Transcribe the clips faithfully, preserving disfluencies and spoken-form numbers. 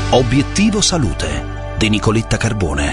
Obiettivo Salute di Nicoletta Carbone.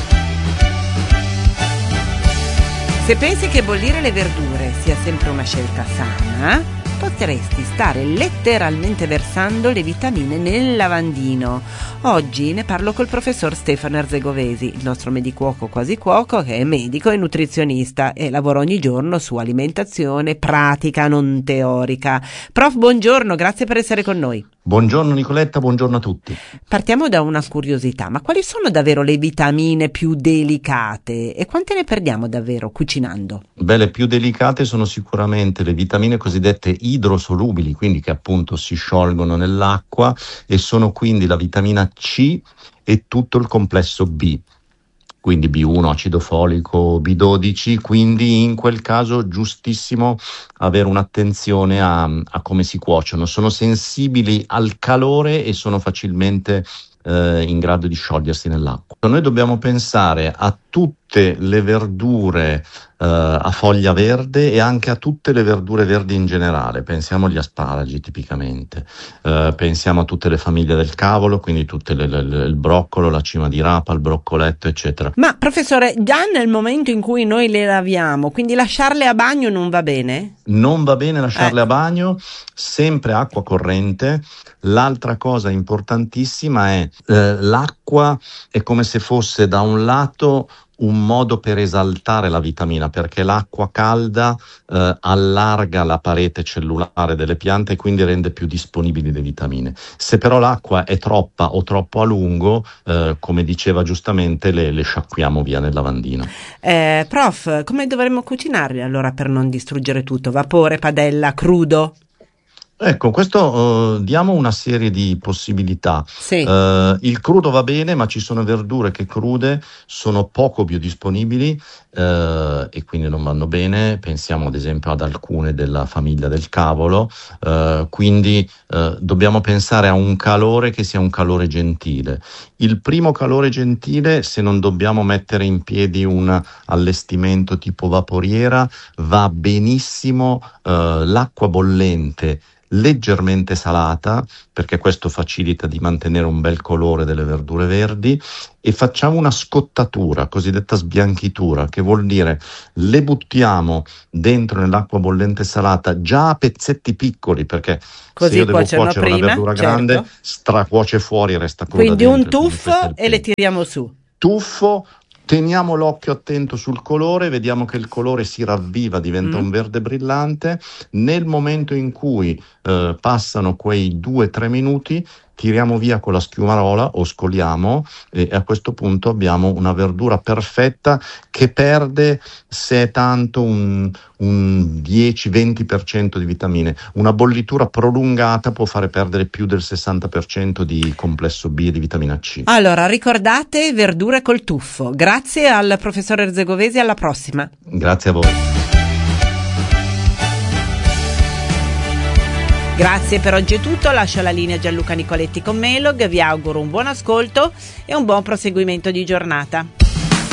Se pensi che bollire le verdure sia sempre una scelta sana, potresti stare letteralmente versando le vitamine nel lavandino. Oggi ne parlo col professor Stefano Erzegovesi, il nostro medicuoco quasi cuoco, che è medico e nutrizionista e lavora ogni giorno su alimentazione pratica, non teorica. Prof, buongiorno, grazie per essere con noi. Buongiorno Nicoletta, buongiorno a tutti. Partiamo da una curiosità, ma quali sono davvero le vitamine più delicate e quante ne perdiamo davvero cucinando? Beh, le più delicate sono sicuramente le vitamine cosiddette idrosolubili, quindi che appunto si sciolgono nell'acqua, e sono quindi la vitamina C e tutto il complesso B. Quindi B uno, acido folico, B dodici, quindi in quel caso giustissimo avere un'attenzione a, a come si cuociono. Sono sensibili al calore e sono facilmente eh, in grado di sciogliersi nell'acqua. Noi dobbiamo pensare a tutte le verdure eh, a foglia verde e anche a tutte le verdure verdi in generale. Pensiamo agli asparagi tipicamente, eh, pensiamo a tutte le famiglie del cavolo, quindi tutte le, le, le, il broccolo, la cima di rapa, il broccoletto, eccetera. Ma professore, già nel momento in cui noi le laviamo, quindi lasciarle a bagno non va bene? Non va bene lasciarle eh. a bagno, sempre acqua corrente. L'altra cosa importantissima è eh, l'acqua è come se fosse da un lato un modo per esaltare la vitamina, perché l'acqua calda eh, allarga la parete cellulare delle piante e quindi rende più disponibili le vitamine. Se però l'acqua è troppa o troppo a lungo, eh, come diceva giustamente, le, le sciacquiamo via nel lavandino. Eh, prof, come dovremmo cucinarli allora per non distruggere tutto? Vapore, padella, crudo? Ecco, questo uh, diamo una serie di possibilità. Sì. Uh, il crudo va bene, ma ci sono verdure che crude sono poco biodisponibili uh, e quindi non vanno bene. Pensiamo ad esempio ad alcune della famiglia del cavolo, uh, quindi uh, dobbiamo pensare a un calore che sia un calore gentile. Il primo calore gentile, se non dobbiamo mettere in piedi un allestimento tipo vaporiera, va benissimo uh, l'acqua bollente leggermente salata, perché questo facilita di mantenere un bel colore delle verdure verdi, e facciamo una scottatura, cosiddetta sbianchitura, che vuol dire le buttiamo dentro nell'acqua bollente salata già a pezzetti piccoli, perché così se io devo cuociono cuocere prima, una verdura certo, grande, stracuoce fuori e resta cruda quindi dentro, un tuffo quindi e le tiriamo su. Tuffo. Teniamo l'occhio attento sul colore, vediamo che il colore si ravviva, diventa mm. un verde brillante. Nel momento in cui eh, passano quei due tre minuti, tiriamo via con la schiumarola o scoliamo, e a questo punto abbiamo una verdura perfetta che perde, se è tanto, un, un dieci venti per cento di vitamine. Una bollitura prolungata può fare perdere più del sessanta per cento di complesso B e di vitamina C. Allora, ricordate verdure col tuffo. Grazie al professor Erzegovesi, alla prossima. Grazie a voi. Grazie, per oggi è tutto, lascio la linea a Gianluca Nicoletti con Melog, vi auguro un buon ascolto e un buon proseguimento di giornata.